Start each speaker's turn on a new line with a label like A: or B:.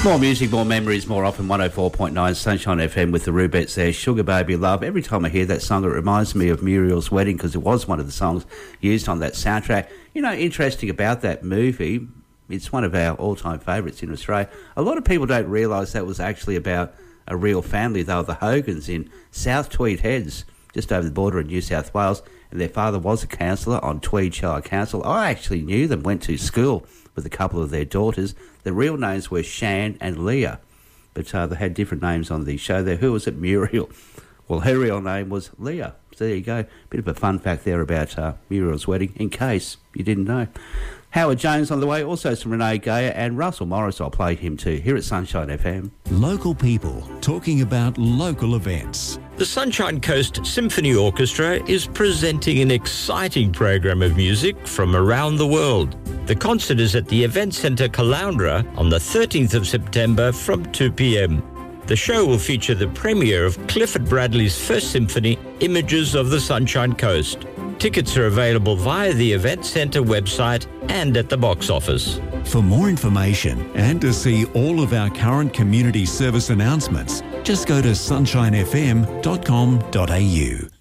A: More music, more memories, more often. 104.9 Sunshine FM with the Rubettes there. Sugar Baby Love. Every time I hear that song, it reminds me of Muriel's Wedding because it was one of the songs used on that soundtrack. You know, interesting about that movie, it's one of our all-time favourites in Australia. A lot of people don't realise that was actually about a real family. They were the Hogans in South Tweed Heads, just over the border in New South Wales, and their father was a counsellor on Tweed Shire Council. I actually knew them, went to school with a couple of their daughters. The real names were Shan and Leah, but they had different names on the show there. Who was it? Muriel. Well, her real name was Leah. So there you go. Bit of a fun fact there about Muriel's Wedding, in case you didn't know. Howard Jones on the way, also some Renee Gayer and Russell Morris. I'll play him too, here at Sunshine FM.
B: Local people talking about local events.
C: The Sunshine Coast Symphony Orchestra is presenting an exciting program of music from around the world. The concert is at the Event Centre Caloundra on the 13th of September from 2 p.m. The show will feature the premiere of Clifford Bradley's first symphony, Images of the Sunshine Coast. Tickets are available via the Event Centre website and at the box office.
B: For more information and to see all of our current community service announcements, just go to sunshinefm.com.au.